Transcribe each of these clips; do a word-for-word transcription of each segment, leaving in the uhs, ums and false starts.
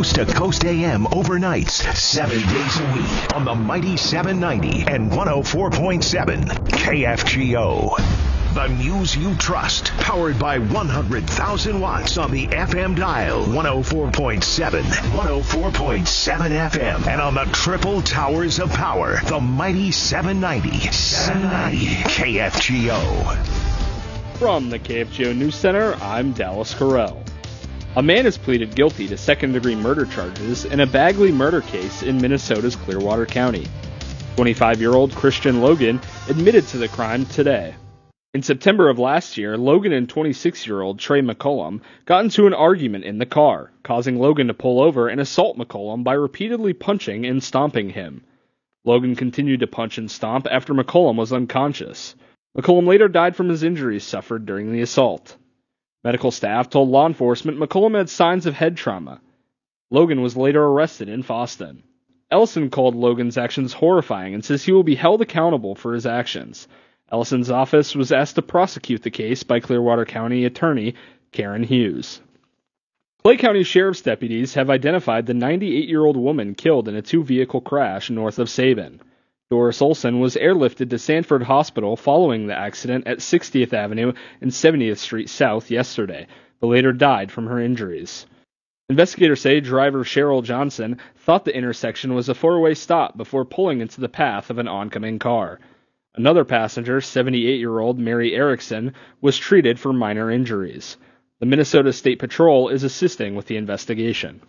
Coast to Coast A M overnights, seven days a week on the Mighty seven ninety and one oh four point seven K F G O. The news you trust, powered by one hundred thousand watts on the F M dial, one oh four point seven, one oh four point seven F M, and on the triple towers of power, the Mighty seven ninety, seven ninety K F G O. From the K F G O News Center, I'm Dallas Carell. A man has pleaded guilty to second-degree murder charges in a Bagley murder case in Minnesota's Clearwater County. twenty-five-year-old Christian Logan admitted to the crime today. In September of last year, Logan and twenty-six-year-old Trey McCollum got into an argument in the car, causing Logan to pull over and assault McCollum by repeatedly punching and stomping him. Logan continued to punch and stomp after McCollum was unconscious. McCollum later died from his injuries suffered during the assault. Medical staff told law enforcement McCollum had signs of head trauma. Logan was later arrested in Foston. Ellison called Logan's actions horrifying and says he will be held accountable for his actions. Ellison's office was asked to prosecute the case by Clearwater County Attorney Karen Hughes. Clay County Sheriff's deputies have identified the ninety-eight-year-old woman killed in a two-vehicle crash north of Sabin. Doris Olson was airlifted to Sanford Hospital following the accident at sixtieth Avenue and seventieth Street South yesterday, but later died from her injuries. Investigators say driver Cheryl Johnson thought the intersection was a four-way stop before pulling into the path of an oncoming car. Another passenger, seventy-eight-year-old Mary Erickson, was treated for minor injuries. The Minnesota State Patrol is assisting with the investigation.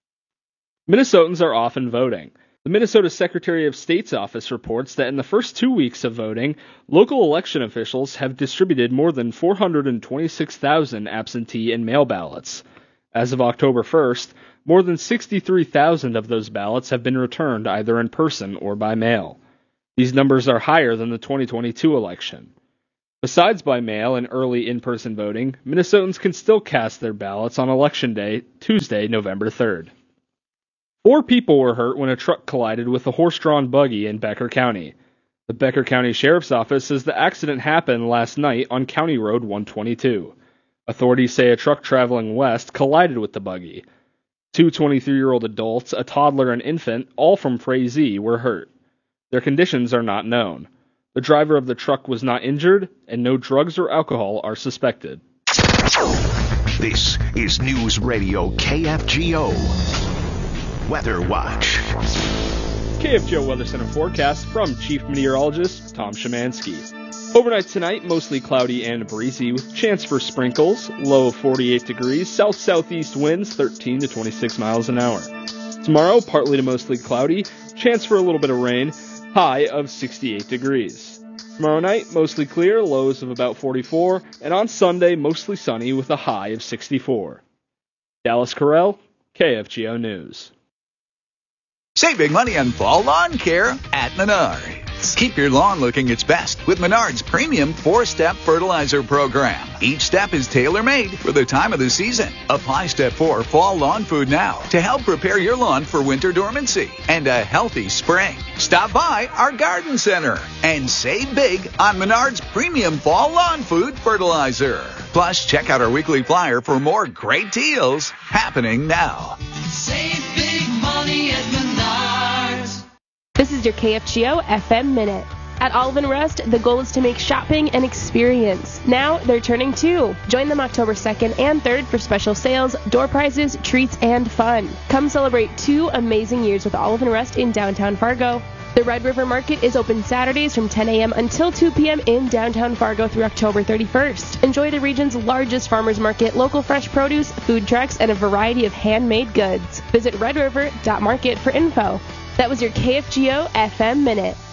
Minnesotans are often voting. The Minnesota Secretary of State's office reports that in the first two weeks of voting, local election officials have distributed more than four hundred twenty-six thousand absentee and mail ballots. As of October first, more than sixty-three thousand of those ballots have been returned either in person or by mail. These numbers are higher than the twenty twenty-two election. Besides by mail and early in-person voting, Minnesotans can still cast their ballots on Election Day, Tuesday, November third. Four people were hurt when a truck collided with a horse-drawn buggy in Becker County. The Becker County Sheriff's Office says the accident happened last night on County Road one twenty-two. Authorities say a truck traveling west collided with the buggy. Two twenty-three-year-old adults, a toddler and infant, all from Frazee, were hurt. Their conditions are not known. The driver of the truck was not injured, and no drugs or alcohol are suspected. This is News Radio K F G O. Weather Watch. K F G O Weather Center forecast from Chief Meteorologist Tom Szymanski. Overnight tonight, mostly cloudy and breezy with chance for sprinkles, low of forty-eight degrees, south-southeast winds thirteen to twenty-six miles an hour. Tomorrow, partly to mostly cloudy, chance for a little bit of rain, high of sixty-eight degrees. Tomorrow night, mostly clear, lows of about forty-four, and on Sunday, mostly sunny with a high of sixty-four. Dallas Carell, K F G O News. Save big money on fall lawn care at Menards. Keep your lawn looking its best with Menards' premium four-step fertilizer program. Each step is tailor-made for the time of the season. Apply Step four Fall Lawn Food now to help prepare your lawn for winter dormancy and a healthy spring. Stop by our garden center and save big on Menards' premium Fall Lawn Food fertilizer. Plus, check out our weekly flyer for more great deals happening now. Save big money at Menards. This is your K F G O F M Minute. At Olive and Rest, the goal is to make shopping an experience. Now they're turning two. Join them October second and third for special sales, door prizes, treats, and fun. Come celebrate two amazing years with Olive and Rest in downtown Fargo. The Red River Market is open Saturdays from ten a.m. until two p.m. in downtown Fargo through October thirty-first. Enjoy the region's largest farmers market, local fresh produce, food trucks, and a variety of handmade goods. Visit red river dot market for info. That was your K F G O F M Minute.